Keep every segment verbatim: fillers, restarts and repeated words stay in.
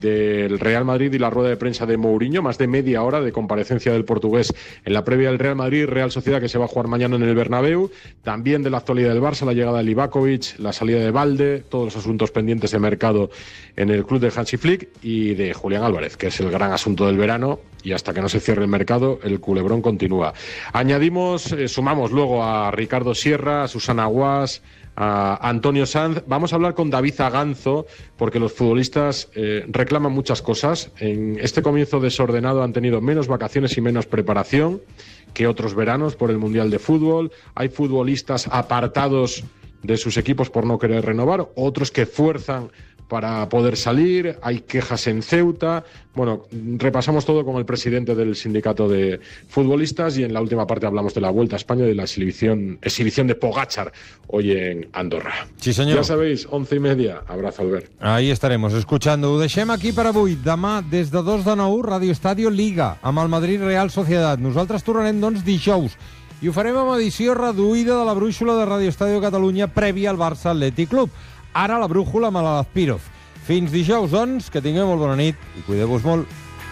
del Real Madrid y la rueda de prensa de Mourinho, más de media hora de comparecencia del portugués en la previa del Real Madrid, Real Sociedad, que se va a jugar mañana en el Bernabéu, también de la actualidad del Barça, la llegada de Livakovic, la salida de Balde, todos los asuntos pendientes de mercado en el club de Hansi Flick y de Julián Álvarez, que es el gran asunto del verano, y hasta que no se cierre el mercado, el culebrón continúa. Añadimos, eh, sumamos luego a Ricardo Sierra, a Susana Guas, a Antonio Sanz. Vamos a hablar con David Aganzo, porque los futbolistas eh, reclaman muchas cosas. En este comienzo desordenado han tenido menos vacaciones y menos preparación que otros veranos por el Mundial de Fútbol. Hay futbolistas apartados de sus equipos por no querer renovar, otros que fuerzan para poder salir, hay quejas en Ceuta. Bueno, repasamos todo con el presidente del sindicato de futbolistas y en la última parte hablamos de la Vuelta a España y de la exhibición, exhibición de Pogačar hoy en Andorra. Sí, senyor. Ya sabéis, once y media. Abrazo, Albert. Ahí estaremos, escuchando. Ho deixem aquí per avui. Demà, des de dos de nou, Radio Estadio Liga, amb el Madrid Real Sociedad. Nosaltres tornarem, doncs, dijous. I ho farem amb edició reduïda de la brúixola de Radio Estadio Catalunya prèvia al Barça Atlètic Club. Ara la brújula amb l'Azpirov. Fins dijous, doncs, que tingueu molt bona nit i cuideu-vos molt.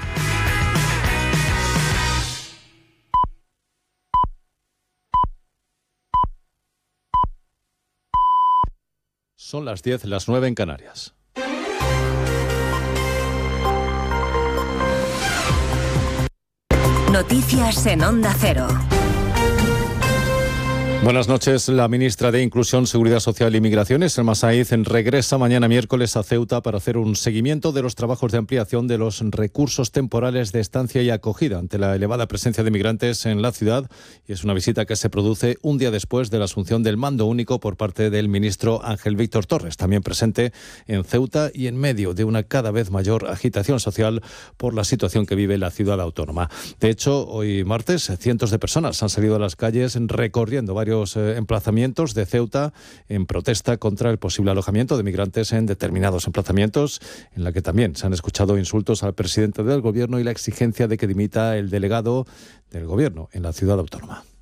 Son las diez, las nueve en Canarias. Noticias en Onda Cero. Buenas noches. La ministra de Inclusión, Seguridad Social y Migraciones, Selma Saíz, regresa mañana miércoles a Ceuta para hacer un seguimiento de los trabajos de ampliación de los recursos temporales de estancia y acogida ante la elevada presencia de migrantes en la ciudad, y es una visita que se produce un día después de la asunción del mando único por parte del ministro Ángel Víctor Torres, también presente en Ceuta y en medio de una cada vez mayor agitación social por la situación que vive la ciudad autónoma. De hecho, hoy martes, cientos de personas han salido a las calles recorriendo varios emplazamientos de Ceuta en protesta contra el posible alojamiento de migrantes en determinados emplazamientos, en la que también se han escuchado insultos al presidente del gobierno y la exigencia de que dimita el delegado del gobierno en la ciudad autónoma.